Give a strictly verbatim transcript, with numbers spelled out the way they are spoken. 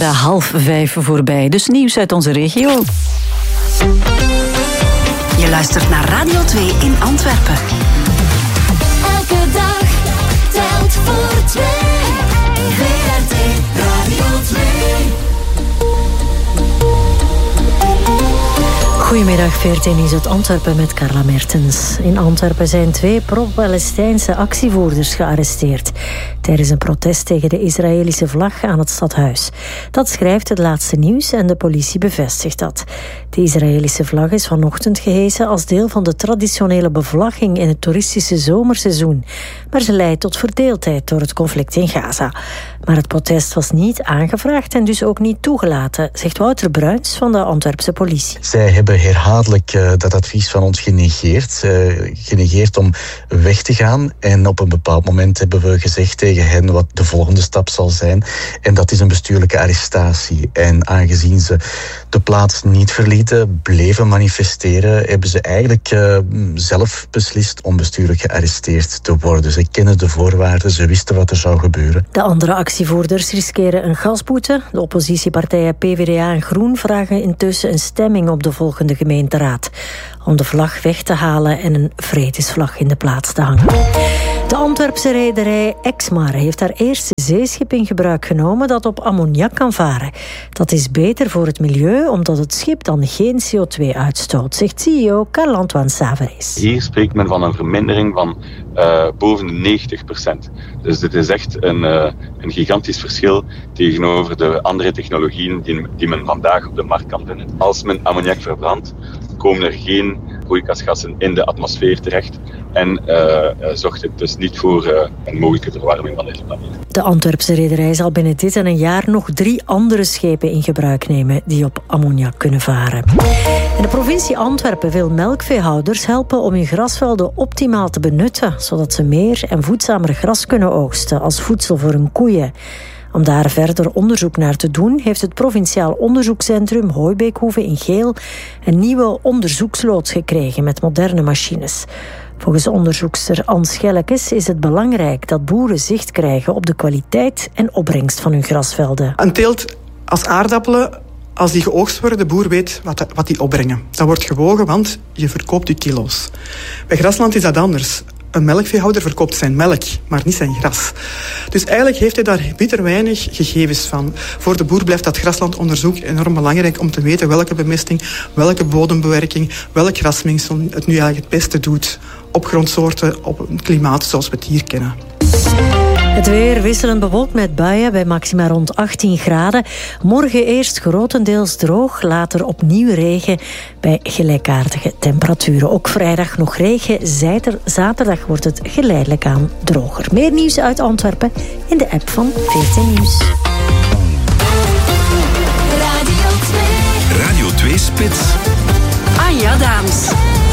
bijna half vijf voorbij. Dus nieuws uit onze regio. Je luistert naar Radio twee in Antwerpen. Elke dag telt voor twee. V R T Radio twee. Goedemiddag, V R T Nieuws uit Antwerpen met Carla Mertens. In Antwerpen zijn twee pro-Palestijnse actievoerders gearresteerd tijdens een protest tegen de Israëlische vlag aan het stadhuis. Dat schrijft het laatste nieuws en de politie bevestigt dat. De Israëlische vlag is vanochtend gehesen als deel van de traditionele bevlagging in het toeristische zomerseizoen. Maar ze leidt tot verdeeldheid door het conflict in Gaza. Maar het protest was niet aangevraagd en dus ook niet toegelaten, zegt Wouter Bruins van de Antwerpse politie. Zij hebben herhaaldelijk uh, dat advies van ons genegeerd. Uh, genegeerd om weg te gaan. En op een bepaald moment hebben we gezegd tegen hen wat de volgende stap zal zijn. En dat is een bestuurlijke arrestatie. En aangezien ze de plaats niet verlieten, bleven manifesteren, hebben ze eigenlijk uh, zelf beslist om bestuurlijk gearresteerd te worden. Ze kennen de voorwaarden, ze wisten wat er zou gebeuren. De andere actievoerders riskeren een gasboete. De oppositiepartijen P V D A en Groen vragen intussen een stemming op de volgende gemeenteraad om de vlag weg te halen en een vredesvlag in de plaats te hangen. De Antwerpse rederij Exmar heeft haar eerste zeeschip in gebruik genomen dat op ammoniak kan varen. Dat is beter voor het milieu, omdat het schip dan geen C O twee uitstoot, zegt C E O Carl-Antoine Saveris. Hier spreekt men van een vermindering van uh, boven de negentig procent. Dus dit is echt een, uh, een gigantisch verschil tegenover de andere technologieën die, die men vandaag op de markt kan vinden. Als men ammoniak verbrandt, komen er geen broeikasgassen in de atmosfeer terecht en uh, uh, zorgt het dus niet voor uh, een mogelijke verwarming van deze planeet. De Antwerpse rederij zal binnen dit en een jaar nog drie andere schepen in gebruik nemen die op ammoniak kunnen varen. En de provincie Antwerpen wil melkveehouders helpen om hun grasvelden optimaal te benutten, zodat ze meer en voedzamer gras kunnen oogsten als voedsel voor hun koeien. Om daar verder onderzoek naar te doen, heeft het Provinciaal Onderzoekscentrum Hooibeekhoeve in Geel een nieuwe onderzoeksloods gekregen met moderne machines. Volgens onderzoekster Anne Schellekes is het belangrijk dat boeren zicht krijgen op de kwaliteit en opbrengst van hun grasvelden. Een teelt als aardappelen, als die geoogst worden, de boer weet wat, wat die opbrengen. Dat wordt gewogen, want je verkoopt je kilo's. Bij grasland is dat anders. Een melkveehouder verkoopt zijn melk, maar niet zijn gras. Dus eigenlijk heeft hij daar bitter weinig gegevens van. Voor de boer blijft dat graslandonderzoek enorm belangrijk om te weten welke bemesting, welke bodembewerking, welk grasmengsel het nu eigenlijk het beste doet op grondsoorten, op een klimaat zoals we het hier kennen. Het weer wisselend bewolkt met buien bij maxima rond achttien graden. Morgen eerst grotendeels droog, later opnieuw regen bij gelijkaardige temperaturen. Ook vrijdag nog regen, zaterdag wordt het geleidelijk aan droger. Meer nieuws uit Antwerpen in de app van V R T Nieuws. Radio twee. Radio twee Spits. Anja Daams.